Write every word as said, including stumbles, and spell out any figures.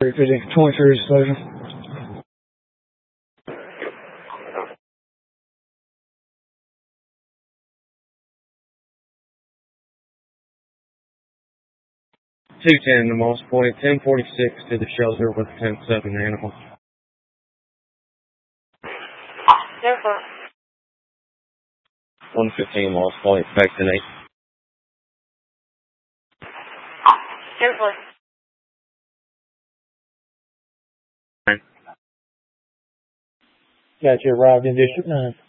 twenty-three disclosure. two ten to Moss Point, ten forty-six to the shelter with ten seven animal. one fifteen Moss Point, vaccinate. Gotcha, arrived in District nine.